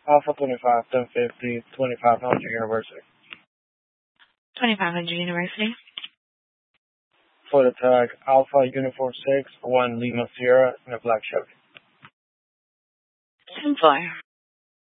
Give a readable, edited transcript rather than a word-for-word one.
Alpha 25, 1050, 2500 University. 2500 University. For the tag, Alpha Uniform 6, 1 Lima Sierra, in a black Chevy. 10-4.